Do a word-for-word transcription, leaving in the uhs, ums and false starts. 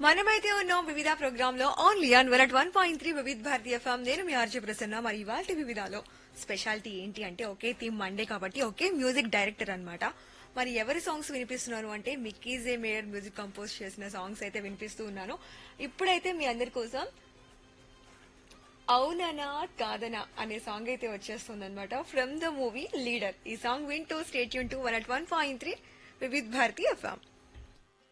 మనమైతే ఉన్నాం వివిధ ప్రోగ్రామ్ లో only on one at one point three వివిధ భారతీయ ఎఫ్ఎం. నేను మీ ఆర్జే ప్రసన్న. మరి ఇవాళ వివిధలో స్పెషాలిటీ ఏంటి అంటే ఒకే థీమ్ మండే కాబట్టి ఒకే మ్యూజిక్ డైరెక్టర్ అన్నమాట. మరి ఎవరి సాంగ్స్ వినిపిస్తున్నారు అంటే మిక్కీ జే మేయర్ మ్యూజిక్ కంపోజ్ చేసిన సాంగ్స్ అయితే వినిపిస్తూ ఉన్నాను. ఇప్పుడైతే మీ అందరి కోసం అవుననా కాదనా అనే సాంగ్ అయితే వచ్చేస్తుంది అనమాట ఫ్రమ్ ద మూవీ లీడర్. ఈ సాంగ్ వింటూ state Yoon to one at one point three వివిధ భారతీ ఎఫ్ఎం.